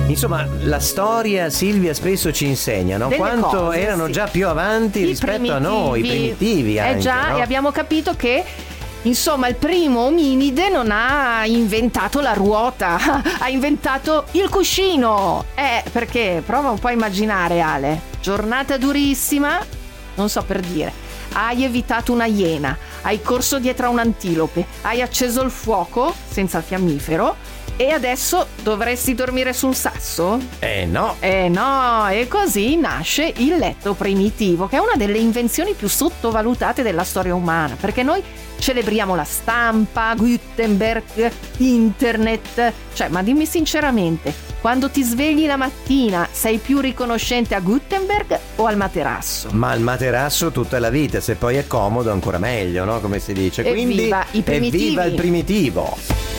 Insomma, la storia, Silvia, spesso ci insegna, no? Delle Quanto cose, erano sì. già più avanti rispetto a noi, primitivi anche, già, no? e abbiamo capito che insomma il primo ominide non ha inventato la ruota, ha inventato il cuscino. Perché prova un po' a immaginare, Ale, giornata durissima, non so per dire, hai evitato una iena, hai corso dietro a un'antilope, hai acceso il fuoco senza fiammifero e adesso dovresti dormire su un sasso? No. No, e così nasce il letto primitivo, che è una delle invenzioni più sottovalutate della storia umana, perché noi celebriamo la stampa, Gutenberg, internet, cioè, ma dimmi sinceramente, quando ti svegli la mattina sei più riconoscente a Gutenberg o al materasso? Ma il materasso tutta la vita, se poi è comodo ancora meglio, no? Come si dice. Quindi Evviva i primitivi. evviva il primitivo.